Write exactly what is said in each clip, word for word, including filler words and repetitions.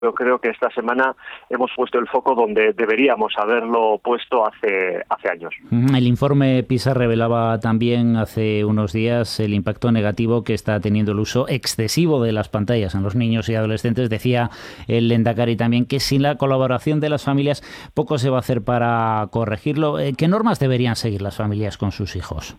Yo creo que esta semana hemos puesto el foco donde deberíamos haberlo puesto hace, hace años. El informe PISA revelaba también hace unos días el impacto negativo que está teniendo el uso excesivo de las pantallas en los niños y adolescentes. Decía el Lehendakari también que sin la colaboración de las familias poco se va a hacer para corregirlo. ¿Qué normas deberían seguir las familias con sus hijos?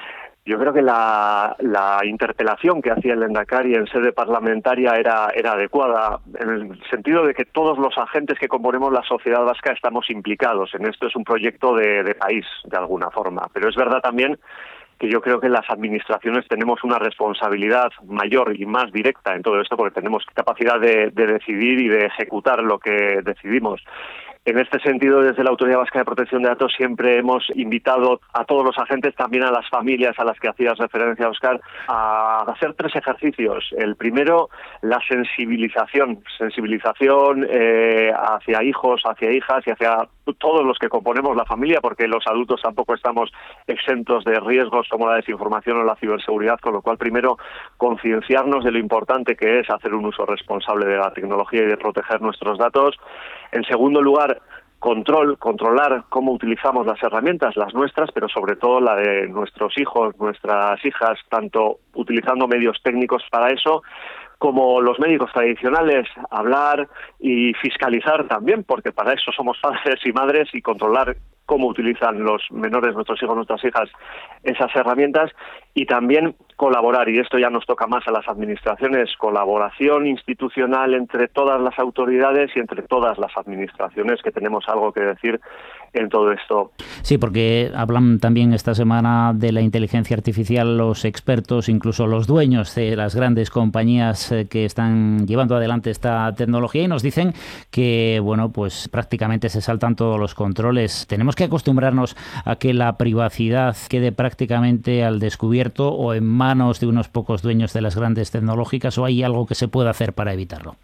Yo creo que la, la interpelación que hacía el Lehendakari en sede parlamentaria era, era adecuada, en el sentido de que todos los agentes que componemos la sociedad vasca estamos implicados en esto. Es un proyecto de, de país, de alguna forma. Pero es verdad también que yo creo que las administraciones tenemos una responsabilidad mayor y más directa en todo esto, porque tenemos capacidad de, de decidir y de ejecutar lo que decidimos. En este sentido, desde la Autoridad Vasca de Protección de Datos siempre hemos invitado a todos los agentes, también a las familias a las que hacías referencia, Óscar, a hacer tres ejercicios. El primero, la sensibilización, sensibilización eh, hacia hijos, hacia hijas y hacia todos los que componemos la familia, porque los adultos tampoco estamos exentos de riesgos como la desinformación o la ciberseguridad, con lo cual primero concienciarnos de lo importante que es hacer un uso responsable de la tecnología y de proteger nuestros datos. En segundo lugar, control, controlar cómo utilizamos las herramientas, las nuestras, pero sobre todo la de nuestros hijos, nuestras hijas, tanto utilizando medios técnicos para eso, como los médicos tradicionales, hablar y fiscalizar también, porque para eso somos padres y madres, y controlar cómo utilizan los menores, nuestros hijos, nuestras hijas, esas herramientas, y también colaborar, y esto ya nos toca más a las administraciones, colaboración institucional entre todas las autoridades y entre todas las administraciones, que tenemos algo que decir en todo esto. Sí, porque hablan también esta semana de la inteligencia artificial los expertos, incluso los dueños de las grandes compañías que están llevando adelante esta tecnología, y nos dicen que, bueno, pues prácticamente se saltan todos los controles. Tenemos que acostumbrarnos a que la privacidad quede prácticamente al descubierto o en manos de unos pocos dueños de las grandes tecnológicas, ¿o hay algo que se pueda hacer para evitarlo?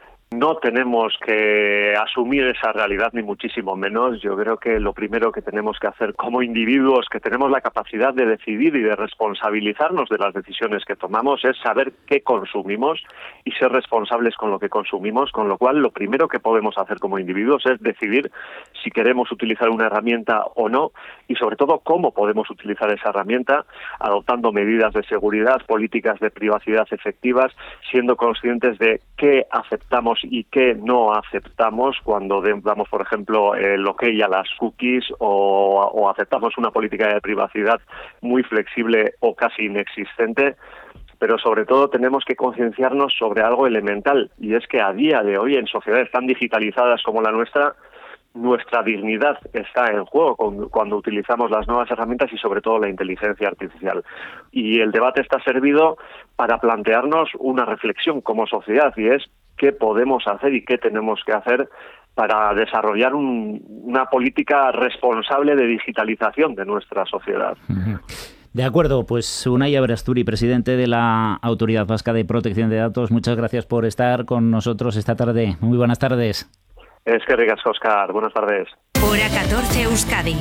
No tenemos que asumir esa realidad, ni muchísimo menos. Yo creo que lo primero que tenemos que hacer como individuos, que tenemos la capacidad de decidir y de responsabilizarnos de las decisiones que tomamos, es saber qué consumimos y ser responsables con lo que consumimos, con lo cual lo primero que podemos hacer como individuos es decidir si queremos utilizar una herramienta o no, y sobre todo cómo podemos utilizar esa herramienta, adoptando medidas de seguridad, políticas de privacidad efectivas, siendo conscientes de qué aceptamos y qué no aceptamos cuando damos, por ejemplo, el ok a las cookies, o, o aceptamos una política de privacidad muy flexible o casi inexistente. Pero sobre todo tenemos que concienciarnos sobre algo elemental, y es que a día de hoy, en sociedades tan digitalizadas como la nuestra, nuestra dignidad está en juego cuando utilizamos las nuevas herramientas y sobre todo la inteligencia artificial. Y el debate está servido para plantearnos una reflexión como sociedad, y es qué podemos hacer y qué tenemos que hacer para desarrollar un, una política responsable de digitalización de nuestra sociedad. Uh-huh. De acuerdo, pues Unai Aberasturi, presidente de la Autoridad Vasca de Protección de Datos, muchas gracias por estar con nosotros esta tarde. Muy buenas tardes. Es que ricas, Óscar. Buenas tardes. Hora catorce, Euskadi.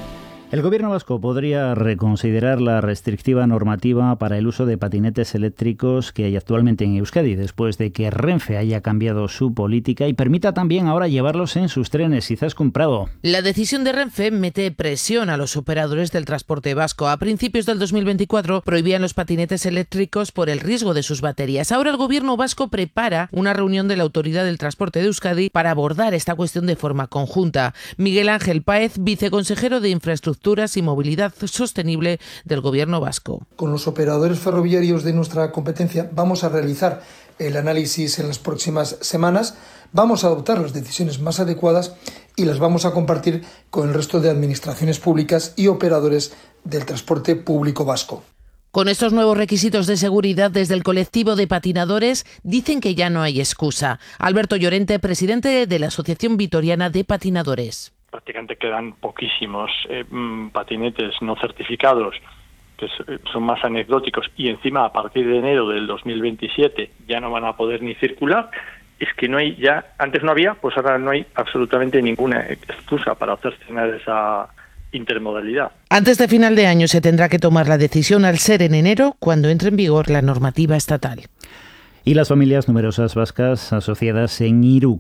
El Gobierno vasco podría reconsiderar la restrictiva normativa para el uso de patinetes eléctricos que hay actualmente en Euskadi, después de que Renfe haya cambiado su política y permita también ahora llevarlos en sus trenes. Izaskun Prado. La decisión de Renfe mete presión a los operadores del transporte vasco. A principios del dos mil veinticuatro prohibían los patinetes eléctricos por el riesgo de sus baterías. Ahora el Gobierno vasco prepara una reunión de la Autoridad del Transporte de Euskadi para abordar esta cuestión de forma conjunta. Miguel Ángel Páez, viceconsejero de Infraestructura y Movilidad Sostenible del Gobierno vasco. Con los operadores ferroviarios de nuestra competencia vamos a realizar el análisis en las próximas semanas, vamos a adoptar las decisiones más adecuadas y las vamos a compartir con el resto de administraciones públicas y operadores del transporte público vasco. Con estos nuevos requisitos de seguridad, desde el colectivo de patinadores dicen que ya no hay excusa. Alberto Llorente, presidente de la Asociación Vitoriana de Patinadores. Prácticamente quedan poquísimos eh, patinetes no certificados, que son más anecdóticos, y encima a partir de enero del dos mil veintisiete ya no van a poder ni circular. Es que no hay ya, antes no había, pues ahora no hay absolutamente ninguna excusa para hacer cenar esa intermodalidad. Antes de final de año se tendrá que tomar la decisión, al ser en enero cuando entre en vigor la normativa estatal. Y las familias numerosas vascas asociadas en Iruka